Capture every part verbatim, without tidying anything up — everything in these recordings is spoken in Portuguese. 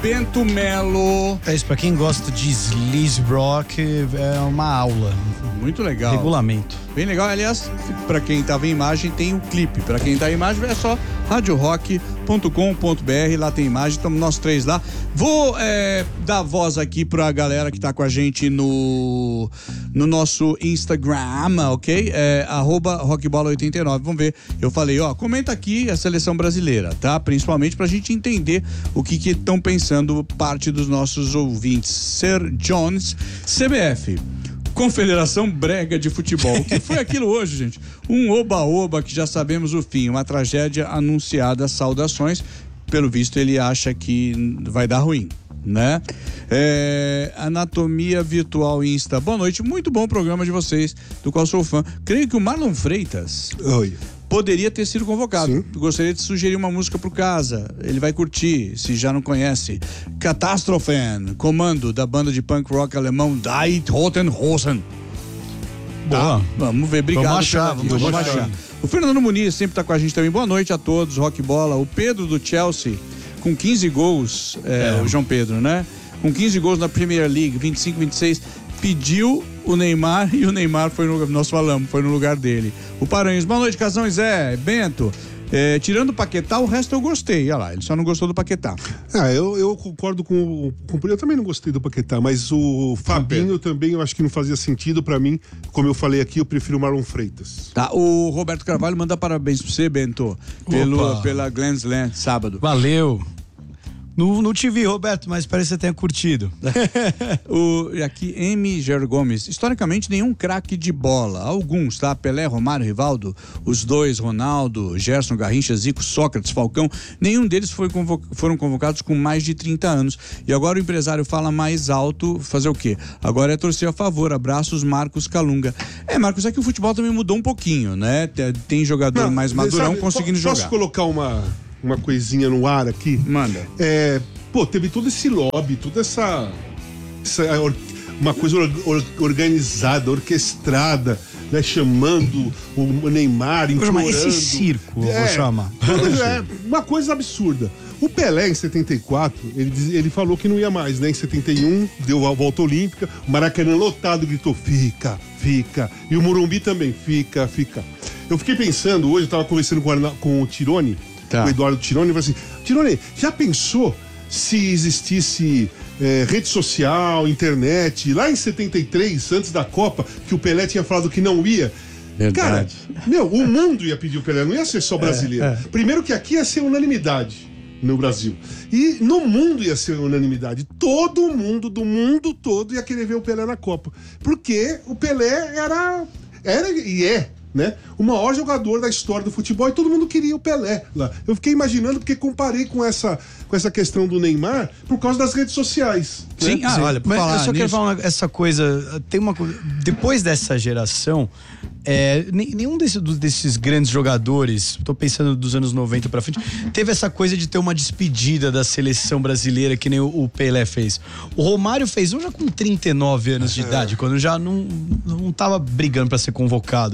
Bento Melo. É isso, pra quem gosta de sleaze rock, é uma aula. Muito legal. Regulamento. Bem legal. Aliás, pra quem tava em imagem, tem um clipe. Pra quem tá em imagem, é só rádio rock ponto com ponto b r. Lá tem imagem, estamos nós três lá. Vou é, dar voz aqui pra galera que tá com a gente no, no nosso Instagram, ok? É, arroba rockbola oitenta e nove. Vamos ver. Eu falei, ó, comenta aqui a seleção brasileira, tá? Principalmente pra gente entender o que que estão pensando parte dos nossos ouvintes. Sir Jones, C B F. Confederação Brega de Futebol. O que foi aquilo hoje, gente? Um oba-oba que já sabemos o fim, uma tragédia anunciada, saudações. Pelo visto, ele acha que vai dar ruim, né? É, Anatomia Virtual Insta. Boa noite, muito bom programa de vocês, do qual sou fã. Creio que o Marlon Freitas... Oi. Poderia ter sido convocado. Sim. Gostaria de sugerir uma música pro Casa. Ele vai curtir, se já não conhece. Catastrophen, comando da banda de punk rock alemão Die Toten Hosen. Boa. Tá, vamos ver, obrigado. Vamos achar, vamos, vamos achar. achar. O Fernando Muniz sempre tá com a gente também. Boa noite a todos, Rock Bola. O Pedro do Chelsea, com quinze gols, é, é. o João Pedro, né? Com quinze gols na Premier League, vinte e cinco, vinte e seis, pediu o Neymar e o Neymar foi no, nós falamos, foi no lugar dele. O Paranhos, boa noite, Casão e Zé, Bento. É, tirando o Paquetá, o resto eu gostei. Olha lá, ele só não gostou do Paquetá. Ah, eu, eu concordo com, com o. Eu também não gostei do Paquetá, mas o Fabinho também eu acho que não fazia sentido pra mim. Como eu falei aqui, eu prefiro o Marlon Freitas. Tá, o Roberto Carvalho manda parabéns pra você, Bento, pelo, pela Glenn Slam, sábado. Valeu. Não, não te vi, Roberto, mas parece que você tenha curtido. o, aqui, M. Ger Gomes. Historicamente, nenhum craque de bola. Alguns, tá? Pelé, Romário, Rivaldo, os dois, Ronaldo, Gerson, Garrincha, Zico, Sócrates, Falcão. Nenhum deles foi convo- foram convocados com mais de trinta anos. E agora o empresário fala mais alto, fazer o quê? Agora é torcer a favor. Abraços, Marcos Calunga. É, Marcos, é que o futebol também mudou um pouquinho, né? Tem jogador não, mais madurão sabe, conseguindo posso jogar. Posso colocar uma... uma coisinha no ar aqui? Manda. É, pô, teve todo esse lobby, toda essa, essa uma coisa or, organizada, orquestrada, né, chamando o Neymar, implorando. Esse circo, eu é, vou chamar. É uma coisa absurda. O Pelé, em setenta e quatro, ele, ele falou que não ia mais, né? Em setenta e um, deu a volta olímpica, o Maracanã lotado gritou, fica, fica. E o Morumbi também, fica, fica. Eu fiquei pensando, hoje eu tava conversando com, a, com o Tirone, tá. O Eduardo Tirone, e falou assim, Tirone, já pensou se existisse é, rede social, internet, lá em setenta e três, antes da Copa, que o Pelé tinha falado que não ia? Verdade. Cara, meu, o mundo ia pedir o Pelé, não ia ser só brasileiro. É, é. Primeiro que aqui ia ser unanimidade no Brasil. E no mundo ia ser unanimidade. Todo mundo, do mundo todo, ia querer ver o Pelé na Copa. Porque o Pelé era, era e é, né, o maior jogador da história do futebol e todo mundo queria o Pelé lá. Eu fiquei imaginando porque comparei com essa, com essa questão do Neymar por causa das redes sociais. Sim, né? ah, Sim. olha, mas eu só nisso... quero falar uma, essa coisa, tem uma depois dessa geração, é, nenhum desse, desses grandes jogadores, tô pensando dos anos noventa pra frente, teve essa coisa de ter uma despedida da seleção brasileira que nem o, o Pelé fez. O Romário fez um já com trinta e nove anos de idade, quando já não, não tava brigando pra ser convocado.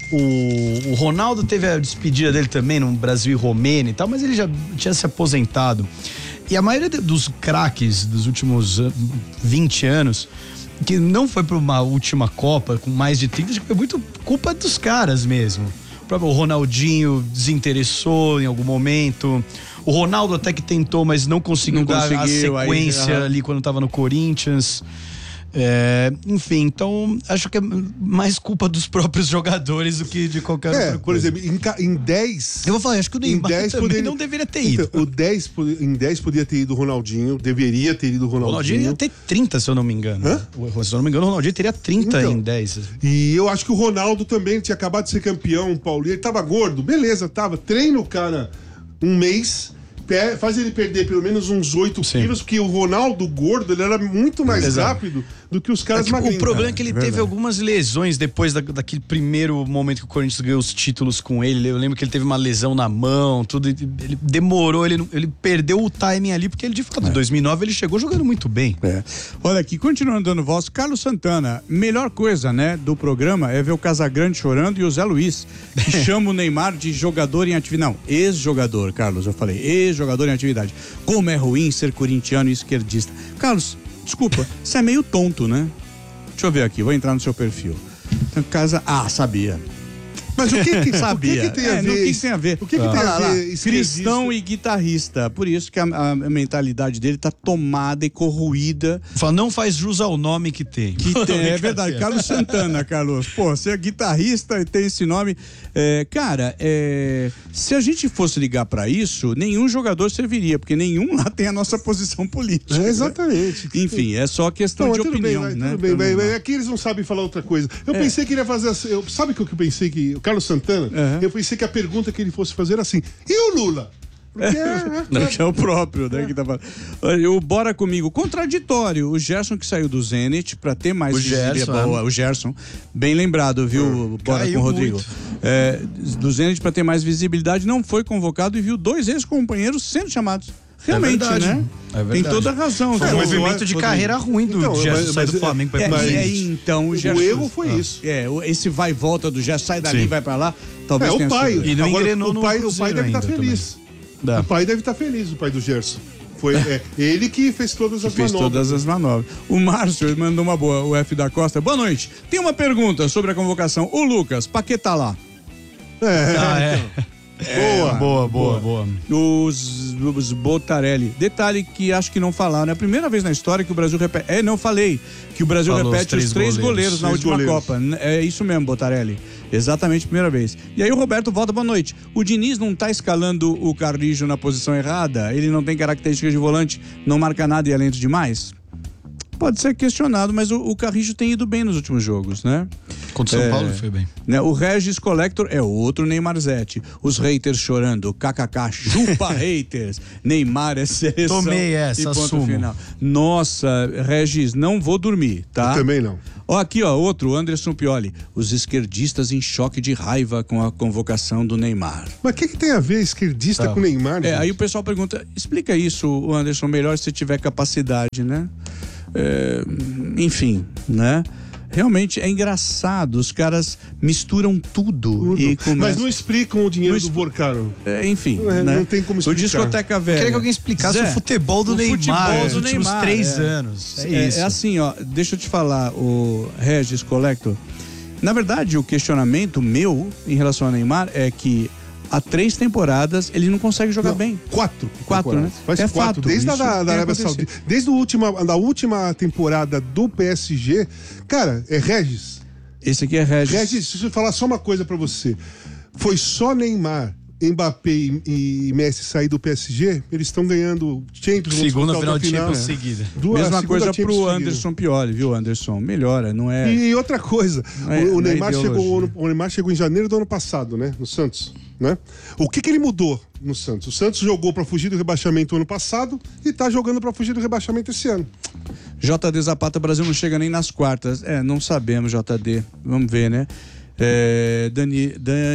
O, o Ronaldo teve a despedida dele também no Brasil e Romênia e tal, mas ele já tinha se aposentado. E a maioria dos craques dos últimos vinte anos, que não foi para uma última Copa com mais de trinta, acho que foi muito culpa dos caras mesmo. O próprio Ronaldinho desinteressou em algum momento. O Ronaldo até que tentou, mas não conseguiu, não dar conseguiu, a sequência aí, ali quando estava no Corinthians. É, enfim, então acho que é mais culpa dos próprios jogadores do que de qualquer é, outra por coisa. exemplo, em dez. Eu vou falar, acho que o Neymar também poderia, não deveria ter ido. Então, o dez, em dez poderia ter ido o Ronaldinho, deveria ter ido o Ronaldinho. O Ronaldinho ia ter trinta, se eu não me engano. Hã? Se eu não me engano, o Ronaldinho teria trinta então, em dez. E eu acho que o Ronaldo também tinha acabado de ser campeão, o Paulinho, ele tava gordo, beleza, tava. Treina o cara um mês. Faz ele perder pelo menos uns oito quilos, porque o Ronaldo gordo, ele era muito mais Exato. rápido do que os caras é magrinhos. O problema é que ele é teve algumas lesões depois da, daquele primeiro momento que o Corinthians ganhou os títulos com ele. Eu lembro que ele teve uma lesão na mão, tudo. Ele demorou, ele, ele perdeu o timing ali, porque ele de fato, em é. dois mil e nove ele chegou jogando muito bem. É. Olha aqui, continuando dando voz, Carlos Santana, melhor coisa, né, do programa é ver o Casagrande chorando e o Zé Luiz, que chama o Neymar de jogador em atividade. Não, ex-jogador, Carlos, eu falei, ex-jogador. jogador em atividade. Como é ruim ser corintiano e esquerdista. Carlos, desculpa, você é meio tonto, né? Deixa eu ver aqui, vou entrar no seu perfil. Então, casa... Ah, sabia. Mas o que que, Sabia. O que, que tem a É, ver? no que que tem a ver? O que, que Ah. tem Lá, a lá, ver? cristão e guitarrista. Por isso que a, a mentalidade dele tá tomada e corroída. Fala, não faz jus ao nome que tem. Que tem, é verdade. Carlos Santana, Carlos. Pô, você é guitarrista e tem esse nome. É, cara, é, se a gente fosse ligar pra isso, nenhum jogador serviria, porque nenhum lá tem a nossa posição política. É, exatamente. Né? Enfim, é só questão Não, de tudo opinião, bem, vai, né? tudo bem, vai, Então, vai. Aqui eles não sabem falar outra coisa. Eu É. pensei que ele ia fazer assim. Eu, sabe o que eu pensei que. O Carlos Santana, Uhum. eu pensei que a pergunta que ele fosse fazer era assim: e o Lula? Porque, é, Não, que é o próprio, né? Que tá falando. Olha, o Bora Comigo, contraditório. O Gerson que saiu do Zenit pra ter mais O visibilidade. Gerson, Boa, o Gerson, bem lembrado, viu, Bora Caiu com o Rodrigo. muito. É, do Zenit pra ter mais visibilidade, não foi convocado e viu dois ex-companheiros sendo chamados. Realmente, verdade. né? É verdade. Tem toda a razão. Foi um viu? mas eu movimento acho- de carreira ruim do Então, Gerson mas- sair do mas- Flamengo pra ir É, pro e Zenit. aí, então, o o Gerson... erro foi isso. É, o- esse vai e volta do Gerson, sai dali, Sim. vai pra lá, talvez É, tenha o pai. sido. E não Agora, engrenou o no pai, o pai Cruzeiro deve estar ainda feliz. Dá. O pai deve estar feliz, o pai do Gerson. Foi é, ele que fez todas as Fez manobras. todas as manobras. O Márcio ele mandou uma boa, o F da Costa. Boa noite. Tem uma pergunta sobre a convocação. O Lucas, Paquetá lá. É, Ah, é. boa. Boa, boa, boa. Os, os Botarelli. Detalhe que acho que não falaram. É a primeira vez na história que o Brasil repete. É, não falei. Que o Brasil Falou os repete três os três goleiros, goleiros. na Três última goleiros. Copa. É isso mesmo, Botarelli. Exatamente, primeira vez. E aí o Roberto volta, boa noite. O Diniz não tá escalando o Carrijo na posição errada? Ele não tem características de volante, não marca nada e é lento demais? Pode ser questionado, mas o, o Carrijo tem ido bem nos últimos jogos, né? Contra o São É. Paulo foi bem. Né, o Regis Collector é outro Neymarzete. Os haters chorando, kkk, chupa haters. Neymar é seleção. Tomei essa, e ponto assumo. final. Nossa, Regis, não vou dormir, tá? Eu também não. Ó, aqui, ó, outro, Anderson Pioli. Os esquerdistas em choque de raiva com a convocação do Neymar. Mas o que, que tem a ver esquerdista Tá. com Neymar? É, gente? aí o pessoal pergunta, explica isso, o Anderson, melhor se tiver capacidade, né? É, enfim, né? Realmente é engraçado, os caras misturam tudo, Tudo. e começam... Mas não explicam o dinheiro Não do expl- Vorcaro. É, enfim, É, né? não tem como O explicar. Discoteca Velha. Queria que alguém explicasse Zé, o futebol do o Neymar futebol nos do últimos Neymar, três é. anos. É, É, isso. é assim, ó, deixa eu te falar, o Regis Collector. Na verdade, o questionamento meu em relação ao Neymar é que há três temporadas ele não consegue jogar Não, bem. Quatro. Quatro, temporadas. né? Faz É quatro. fato, Desde a isso da, da tem Arábia acontecido. Saudita. Desde a última, da última temporada do P S G. Cara, é Regis. Esse aqui é Regis. Regis, deixa eu falar só uma coisa pra você. Foi só Neymar, Mbappé e, e Messi sair do P S G, eles estão ganhando Champions. vão Segunda disputar final outra de Champions né? seguida. Duas- Mesma segunda coisa Champions pro seguida. Anderson Pioli, viu, Anderson? Melhora, não é... E outra coisa, É, o, o na Neymar chegou, ideologia. o Neymar chegou em janeiro do ano passado, né? No Santos, né? O que que ele mudou no Santos? O Santos jogou pra fugir do rebaixamento ano passado e tá jogando pra fugir do rebaixamento esse ano. J D Zapata, Brasil não chega nem nas quartas. É, não sabemos, J D. Vamos ver, né? É, Dani,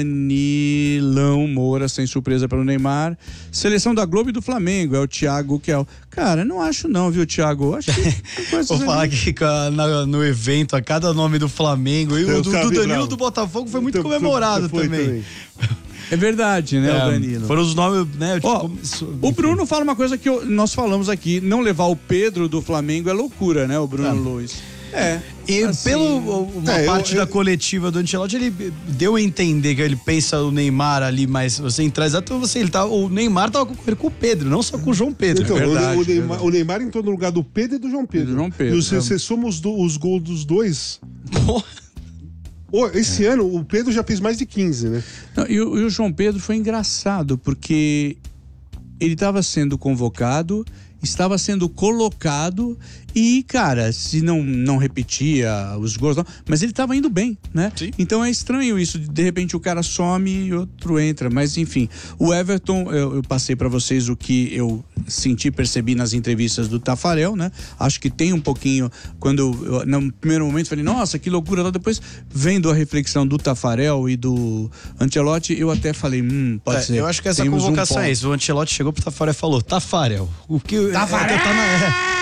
Danilão Moura, sem surpresa para o Neymar. Seleção da Globo e do Flamengo, é o Thiago Kel. Cara, não acho não, viu, Thiago? Acho que tem coisas Vou falar ali. que ca- na- no evento, a cada nome do Flamengo e Eu o do, tava do Danilo bravo. do Botafogo foi muito Então, comemorado foi também. É verdade, né, É, o Danilo? Foram os nomes, né? Ó, como isso- o Bruno fala uma coisa que eu- nós falamos aqui, não levar o Pedro do Flamengo é loucura, né, o Bruno É. Luiz? É. E assim, pelo uma é, eu- parte eu- da coletiva do Ancelotti, ele deu a entender que ele pensa o Neymar ali, mas você entrar exato, você ele tá, o Neymar tava concorrendo com o Pedro, não só com o João Pedro. Então, É o- verdade, o, Neymar, verdade. o Neymar entrou no lugar do Pedro e do João Pedro. Do João Pedro, E se é. você soma os, do- os gols dos dois. Porra. Ô, esse ano o Pedro já fez mais de quinze, né? Não, e, o, e o João Pedro foi engraçado, porque ele estava sendo convocado, estava sendo colocado e, cara, se não, não repetia os gols, não, mas ele estava indo bem, né? Sim. Então é estranho isso, de repente o cara some e outro entra, mas enfim. O Everton, eu, eu passei para vocês o que eu senti, percebi nas entrevistas do Tafarel, né? Acho que tem um pouquinho, quando eu, no primeiro momento falei, nossa, que loucura, depois vendo a reflexão do Tafarel e do Ancelotti, eu até falei, hum, pode É, ser. eu acho que essa temos um convocação ponto. é isso. O Ancelotti chegou pro Tafarel e falou: Tafarel, o que. Tafarel! É, tá na- é,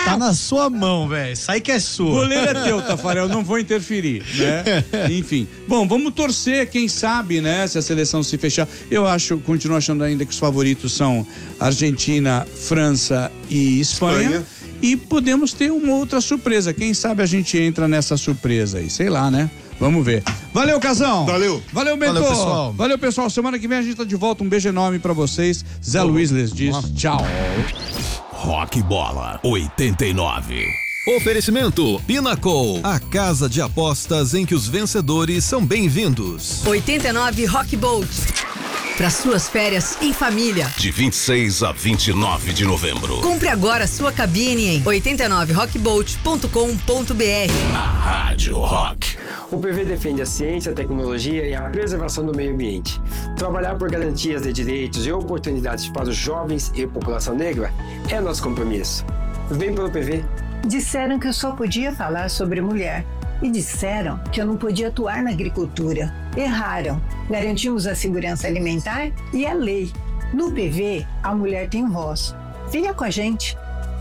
Tá na sua mão, velho. Sai que é sua. O goleiro é teu, Tafarel, não vou interferir, né? Enfim. Bom, vamos torcer, quem sabe, né? Se a seleção se fechar. Eu acho, continuo achando ainda que os favoritos são Argentina, França e Espanha. Espanha. E podemos ter uma outra surpresa. Quem sabe a gente entra nessa surpresa aí, sei lá, né? Vamos ver. Valeu, Casão. Valeu. Valeu, Mentor. Valeu, pessoal. Valeu, pessoal. Semana que vem a gente tá de volta. Um beijo enorme pra vocês. Zé oh, Luiz les diz oh. tchau. Rock Bola oitenta e nove. Oferecimento Pinnacle, a casa de apostas em que os vencedores são bem-vindos. oitenta e nove Rock Bolt. Para suas férias em família. De vinte e seis a vinte e nove de novembro. Compre agora sua cabine em oitenta e nove rock bolt ponto com ponto b r. Na Rádio Rock. O P V defende a ciência, a tecnologia e a preservação do meio ambiente. Trabalhar por garantias de direitos e oportunidades para os jovens e a população negra é nosso compromisso. Vem pelo P V. Disseram que eu só podia falar sobre mulher. E disseram que eu não podia atuar na agricultura. Erraram. Garantimos a segurança alimentar e a lei. No P V, a mulher tem voz. Venha com a gente.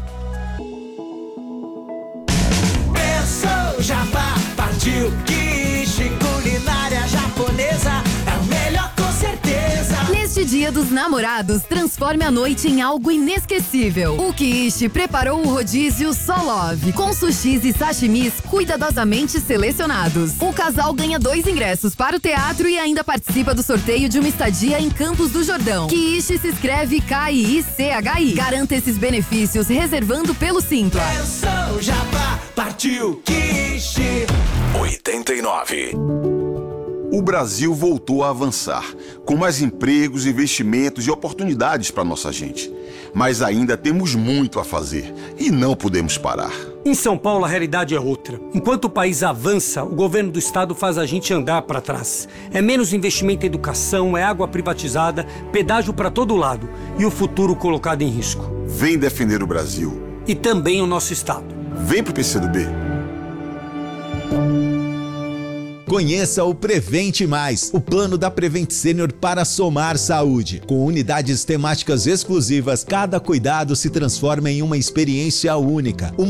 Pensou, Jabá, partiu, quiche, culinária japonesa, é o melhor com certeza. Neste Dia dos Namorados, transforme a noite em algo inesquecível. O Kishi preparou o rodízio Solove, com sushis e sashimis cuidadosamente selecionados. O casal ganha dois ingressos para o teatro e ainda participa do sorteio de uma estadia em Campos do Jordão. Kishi se escreve K I I C H I. Garanta esses benefícios reservando pelo Simpla. Pensou, Jabá, partiu, quiche. oitenta e nove. O Brasil voltou a avançar, com mais empregos, investimentos e oportunidades para nossa gente. Mas ainda temos muito a fazer e não podemos parar. Em São Paulo, a realidade é outra. Enquanto o país avança, o governo do estado faz a gente andar para trás. É menos investimento em educação, é água privatizada, pedágio para todo lado e o futuro colocado em risco. Vem defender o Brasil. E também o nosso estado. Vem pro P C do B. Conheça o Prevente Mais, o plano da Prevent Senior para somar saúde. Com unidades temáticas exclusivas, cada cuidado se transforma em uma experiência única.